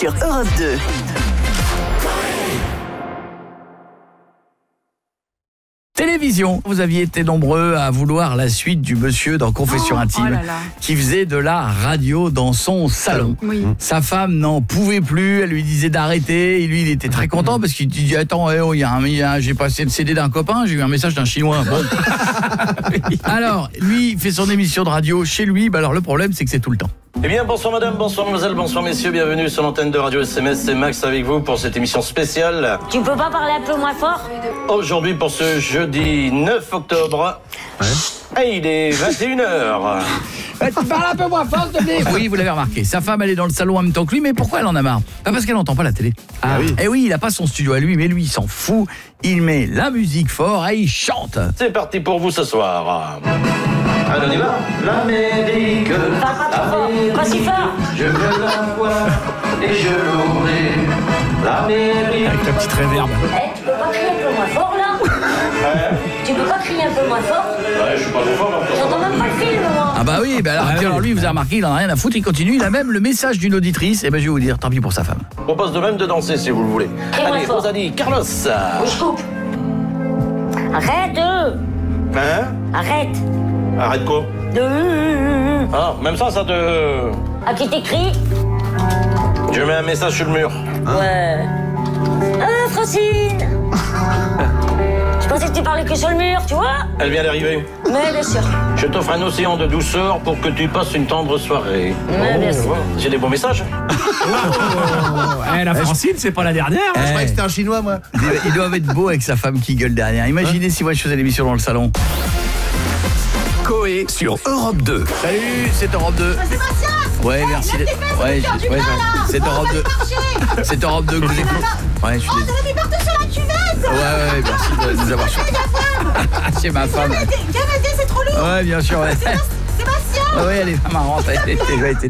sur Europe 2. Télévision, vous aviez été nombreux à vouloir la suite du monsieur dans Confession intime, qui faisait de la radio dans son salon. Oui. Sa femme n'en pouvait plus, elle lui disait d'arrêter, et lui il était très content parce qu'il dit attends, j'ai passé le CD d'un copain, j'ai eu un message d'un chinois. Bon. Alors, lui il fait son émission de radio chez lui, alors le problème c'est que c'est tout le temps. Eh bien, bonsoir madame, bonsoir mademoiselle, bonsoir messieurs, bienvenue sur l'antenne de Radio SMS, c'est Max avec vous pour cette émission spéciale. Tu peux pas parler un peu moins fort ? Aujourd'hui pour ce jeudi 9 octobre, et il est 21h. Tu parles un peu moins fort, Oui, vous l'avez remarqué, sa femme elle est dans le salon en même temps que lui, mais pourquoi elle en a marre ? Parce qu'elle n'entend pas la télé. Ah oui. Et oui, il a pas son studio à lui, mais lui il s'en fout, il met la musique fort et il chante. C'est parti pour vous ce soir. Alors on y va. L'Amérique, Pas trop fort, pas si fort. je veux la voir et je l'aurai. L'Amérique. Avec la petite réverbe. Tu peux pas crier un peu moins fort là ? Tu peux pas crier un peu moins fort ? Ouais, je suis pas trop fort non plus. J'entends même pas le film moi. Ah bah oui, alors lui, vous avez remarqué, il en a rien à foutre, il continue, il a même le message d'une auditrice, et ben je vais vous dire, tant pis pour sa femme. Je propose de même de danser si vous le voulez. Et moi Allez, fort. Rosalie, Carlos. Je coupe. Arrête Arrête Arrête quoi? Ah, même ça te... À qui t'écris ? Je mets un message sur le mur. Ouais. Ah, Francine. Je pensais que tu parlais que sur le mur, tu vois ? Elle vient d'arriver. Mais bien sûr. Je t'offre un océan de douceur pour que tu passes une tendre soirée. Mais bien sûr. J'ai des bons messages. La Francine, c'est pas la dernière. Je croyais que c'était un chinois, moi. Ils doivent être beaux avec sa femme qui gueule derrière. Imaginez si moi je faisais l'émission dans le salon. Coé sur Europe 2. Salut, c'est Europe 2. Ouais, merci. C'est Europe 2. C'est Europe 2 que vous écoutez. Ouais, je suis désolé. Ouais, merci de nous avoir choisi. C'est ma femme. Viens m'aider, c'est trop lourd. Ouais, bien sûr. Ouais. Sébastien. Ouais, elle est marrante. Elle était